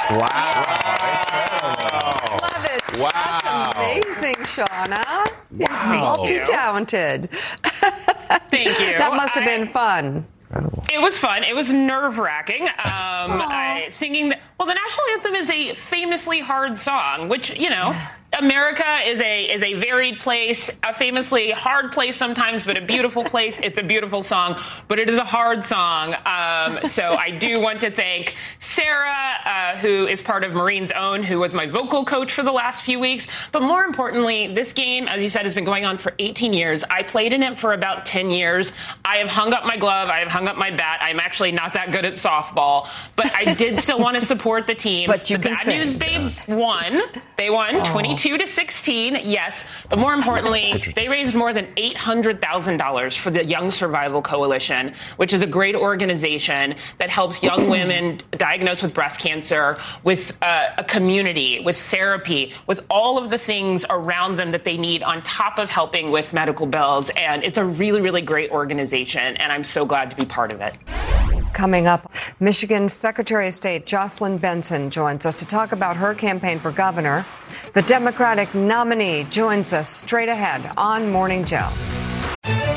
Love it. Wow. That's amazing, Shauna. Wow. Multi-talented. Thank you. That must have been fun. It was fun. It was nerve-wracking. Singing the national anthem is a famously hard song, which, America is a varied place, a famously hard place sometimes, but a beautiful place. It's a beautiful song, but it is a hard song. So I do want to thank Sarah, who is part of Marine's Own, who was my vocal coach for the last few weeks. But more importantly, this game, as you said, has been going on for 18 years. I played in it for about 10 years. I have hung up my glove. I have hung up my bat. I'm actually not that good at softball, but I did still want to support the team. But you the can Bad sing. News Babes won. They won 22-16, yes. But more importantly, they raised more than $800,000 for the Young Survival Coalition, which is a great organization that helps young women diagnosed with breast cancer with a community, with therapy, with all of the things around them that they need on top of helping with medical bills. And it's a really, really great organization, and I'm so glad to be part of it. Coming up, Michigan Secretary of State Jocelyn Benson joins us to talk about her campaign for governor. The Democratic nominee joins us straight ahead on Morning Joe.